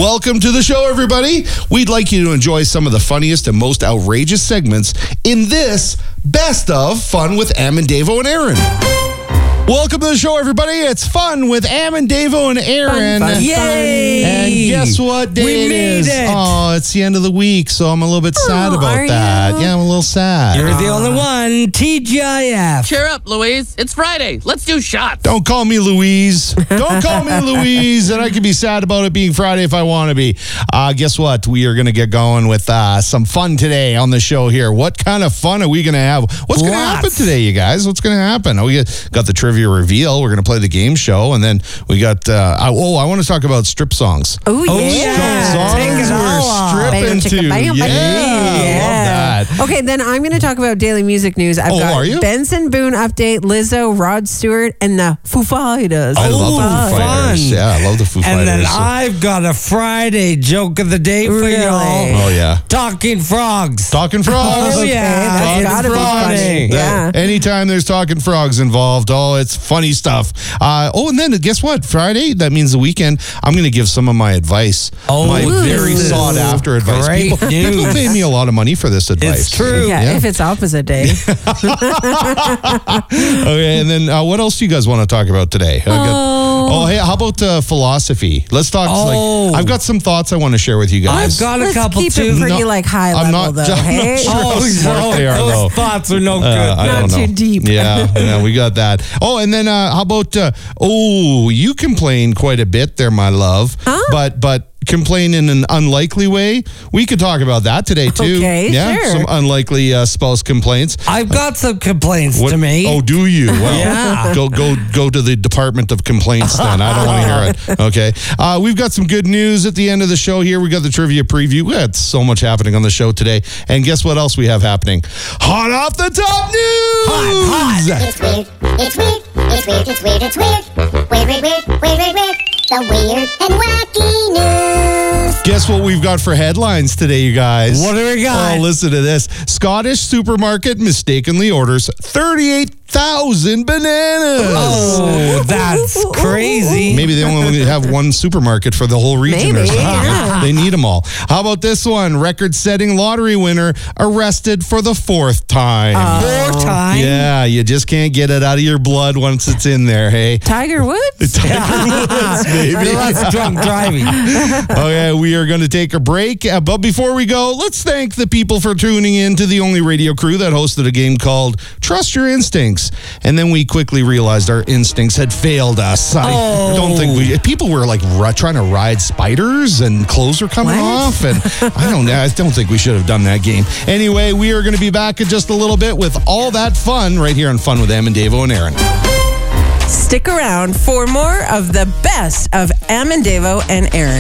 Welcome to the show, everybody. We'd like you to enjoy some of the funniest and most outrageous segments in this Best of Fun with Am and Davo and Aaron. Welcome to the show, everybody. It's Fun with Am and Davo and Aaron. Fun. Yay! And guess what day We it made is? it. Oh, it's the end of the week, so I'm a little bit sad about are that. you? Yeah, I'm a little sad. You're the only one. TGIF. Cheer up, Louise. It's Friday. Let's do shots. Don't call me Louise. Don't call me Louise. And I can be sad about it being Friday if I want to be. Guess what? We are going to get going with some fun today on the show here. What kind of fun are we going to have? What's going to happen today, you guys? What's going to happen? We got the trivia reveal. We're going to play the game show. And then we got, I want to talk about strip songs. Oh, yeah. Songs Take it we're all off. stripping Bam, to. chicka, bam, Yeah, bam. love that. Okay, then I'm going to talk about daily music news. I've got are you? Benson Boone update, Lizzo, Rod Stewart, and the Foo Fighters. I love the Foo Fighters. fun. Yeah, I love the Foo Fighters. And then I've got a Friday joke of the day for Really? y'all. Oh, yeah. Talking frogs. Talking frogs. Oh, yeah. that's Talking gotta be frogs. funny. That- Yeah. Anytime there's talking frogs involved, it's funny stuff. And then guess what? Friday, that means the weekend, I'm going to give some of my advice. My very this is sought after advice. great People news. pay me a lot of money for this advice. It's true. Yeah, if it's opposite day. Okay, and then what else do you guys want to talk about today? Hey, how about philosophy? Let's talk. I've got some thoughts I want to share with you guys. I've got a Let's couple keep too. it pretty high I'm level, not- though. I'm not Hey? sure. How smart they are, those though. thoughts are no good. I Not don't know. too deep. Yeah, we got that. And then how about? You complain quite a bit there, my love. Huh? But complain in an unlikely way. We could talk about that today too. Okay, yeah, sure. some unlikely spouse complaints. I've got some complaints What- to make. Oh, do you? Well, Yeah. Go to the Department of Complaints then. I don't want to hear it. Okay. We've got some good news at the end of the show here. We got the trivia preview. We had so much happening on the show today. And guess what else we have happening? Hot off the top news! Hot. It's weird. It's weird. It's weird. It's weird. It's weird. Weird, weird, weird, weird, weird, weird. The weird and wacky news. Guess what we've got for headlines today, you guys? What do we got? Oh, listen to this. Scottish supermarket mistakenly orders 38,000 bananas. Oh, that's crazy. Maybe they only have one supermarket for the whole region or Maybe, something. yeah. They need them all. How about this one? Record-setting lottery winner arrested for the fourth time. More time. Yeah, you just can't get it out of your blood once it's in there, hey? Tiger Woods? Maybe. That's drunk driving. Okay, we are going to take a break. But before we go, let's thank the people for tuning in to the only radio crew that hosted a game called Trust Your Instincts. And then we quickly realized our instincts had failed us. I don't think people were like trying to ride spiders and clothes were coming off. And I don't think we should have done that game. Anyway, we are going to be back in just a little bit with all that fun right here on Fun with Am and Davo and Aaron. Stick around for more of the best of Am and Davo and Aaron.